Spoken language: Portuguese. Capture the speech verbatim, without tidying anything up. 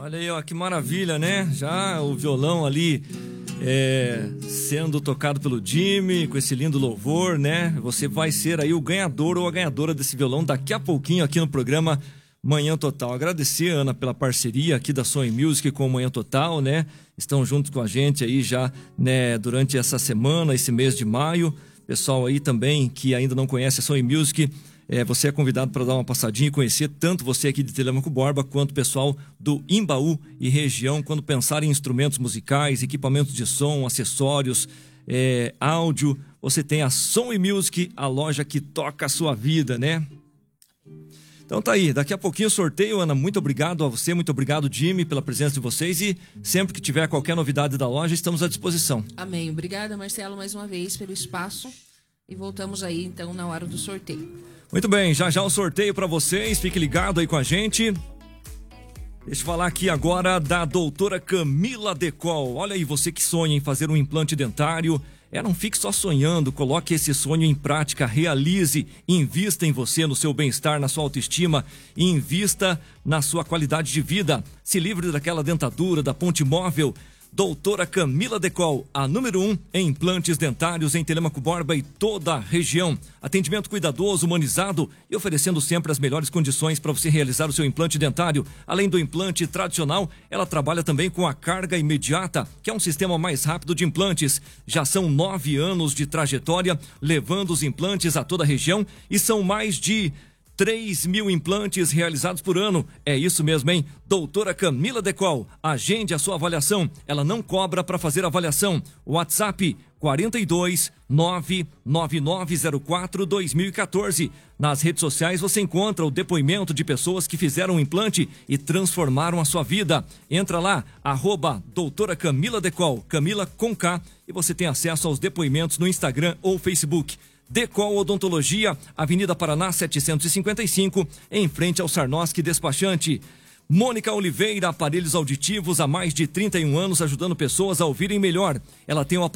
Olha aí, ó, que maravilha, né? Já o violão ali é, sendo tocado pelo Jimmy, com esse lindo louvor, né? Você vai ser aí o ganhador ou a ganhadora desse violão daqui a pouquinho aqui no programa Manhã Total. Agradecer, Ana, pela parceria aqui da Sony Music com o Manhã Total, né? Estão juntos com a gente aí já, né, durante essa semana, esse mês de maio. Pessoal aí também que ainda não conhece a Sony Music, é, você é convidado para dar uma passadinha e conhecer tanto você aqui de Telêmaco Borba quanto o pessoal do Imbaú e região, quando pensar em instrumentos musicais, equipamentos de som, acessórios, é, áudio. Você tem a Sony Music, a loja que toca a sua vida, né? Então tá aí, daqui a pouquinho sorteio, Ana, muito obrigado a você, muito obrigado, Jimmy, pela presença de vocês, e sempre que tiver qualquer novidade da loja, estamos à disposição. Amém. Obrigada, Marcelo, mais uma vez pelo espaço, e voltamos aí então na hora do sorteio. Muito bem, já já o sorteio para vocês, fique ligado aí com a gente. Deixa eu falar aqui agora da doutora Camila Decol. Olha aí, você que sonha em fazer um implante dentário, é, não fique só sonhando, coloque esse sonho em prática, realize, invista em você, no seu bem-estar, na sua autoestima, e invista na sua qualidade de vida. Se livre daquela dentadura, da ponte móvel. Doutora Camila Decol, a número um em implantes dentários em Telêmaco Borba e toda a região. Atendimento cuidadoso, humanizado e oferecendo sempre as melhores condições para você realizar o seu implante dentário. Além do implante tradicional, ela trabalha também com a carga imediata, que é um sistema mais rápido de implantes. Já são nove anos de trajetória, levando os implantes a toda a região, e são mais de três mil implantes realizados por ano. É isso mesmo, hein? Doutora Camila Decol, agende a sua avaliação. Ela não cobra para fazer avaliação. WhatsApp quarenta e dois, nove nove nove zero quatro, dois mil e quatorze. Nas redes sociais você encontra o depoimento de pessoas que fizeram o implante e transformaram a sua vida. Entra lá, arroba doutora Camila Decol, Camila com K, e você tem acesso aos depoimentos no Instagram ou Facebook. Decol Odontologia, Avenida Paraná setecentos e cinquenta e cinco, em frente ao Sarnoski Despachante. Mônica Oliveira, aparelhos auditivos há mais de trinta e um anos, ajudando pessoas a ouvirem melhor. Ela tem o